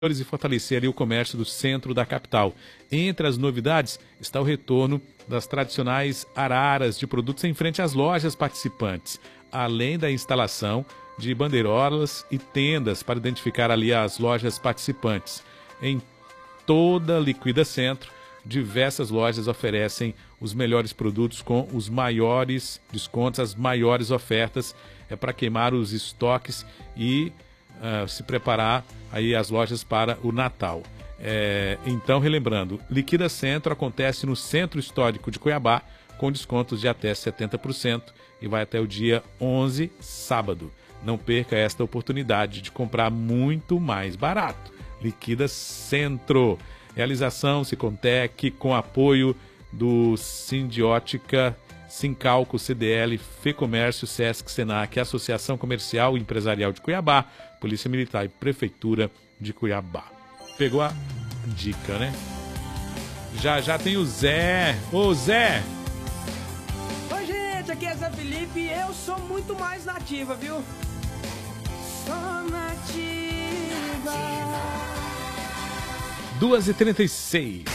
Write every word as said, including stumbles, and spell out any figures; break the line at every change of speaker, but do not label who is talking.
e fortalecer ali o comércio do centro da capital. Entre as novidades está o retorno das tradicionais araras de produtos em frente às lojas participantes, além da instalação de bandeirolas e tendas para identificar ali as lojas participantes. Em toda Liquida Centro, diversas lojas oferecem os melhores produtos com os maiores descontos, as maiores ofertas, é para queimar os estoques e uh, se preparar aí as lojas para o Natal. É, então, relembrando, Liquida Centro acontece no Centro Histórico de Cuiabá, com descontos de até setenta por cento e vai até o dia onze, sábado. Não perca esta oportunidade de comprar muito mais barato. Liquida Centro. Realização Sicontec com apoio do Sindiótica, Sincalco, C D L, Fecomércio, Sesc, Senac, Associação Comercial e Empresarial de Cuiabá, Polícia Militar e Prefeitura de Cuiabá. Pegou a dica, né? Já já tem o Zé. Ô Zé!
Oi gente, aqui é Zé Felipe e eu sou muito mais nativa, viu? Sou nativa.
duas e trinta e seis.